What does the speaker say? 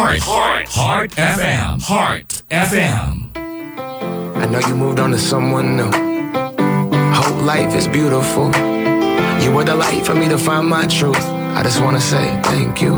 Heart FM. Heart FM. I know you moved on to someone new. Whole life is beautiful. You were the light for me to find my truth. I just wanna say thank you.